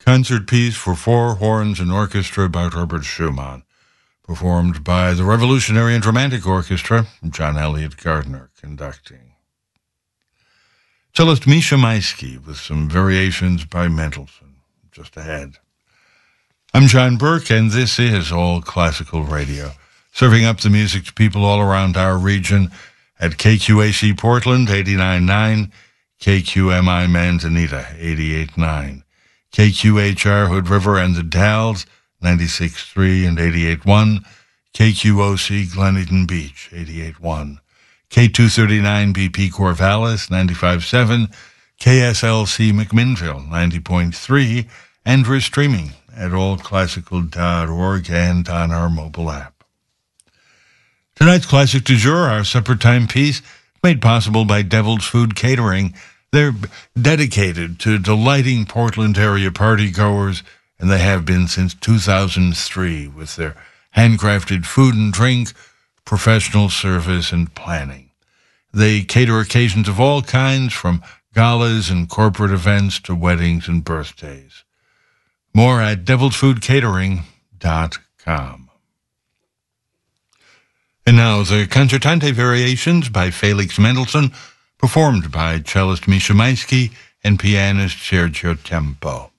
concert piece for four horns and orchestra by Herbert Schumann, performed by the Revolutionary and Dramatic Orchestra, John Elliott Gardner conducting. Cellist Misha Maisky with some variations by Mendelssohn, just ahead. I'm John Burke, and this is All Classical Radio, serving up the music to people all around our region at KQAC Portland, 89.9, KQMI Manzanita, 88.9, KQHR Hood River and the Dalles, 96.3 and 88.1, KQOC Glenington Beach, 88.1, K239 BP Corvallis, 95.7, KSLC McMinnville, 90.3, and we're streaming at allclassical.org and on our mobile app. Tonight's classic du jour, our supper time piece, made possible by Devil's Food Catering. They're dedicated to delighting Portland area partygoers, and they have been since 2003 with their handcrafted food and drink, professional service, and planning. They cater occasions of all kinds, from galas and corporate events to weddings and birthdays. More at devilsfoodcatering.com. And now the Concertante Variations by Felix Mendelssohn, performed by cellist Misha Maisky and pianist Sergio Tempo.